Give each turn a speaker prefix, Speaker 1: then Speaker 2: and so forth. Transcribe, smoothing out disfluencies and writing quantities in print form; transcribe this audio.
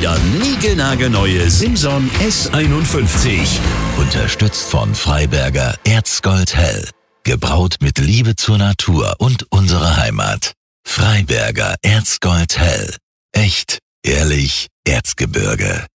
Speaker 1: wieder niegelnagelneue Simson S51.
Speaker 2: Unterstützt von Freiberger Erzgold Hell. Gebraut mit Liebe zur Natur und unserer Heimat. Freiberger Erzgold Hell. Echt, ehrlich, Erzgebirge.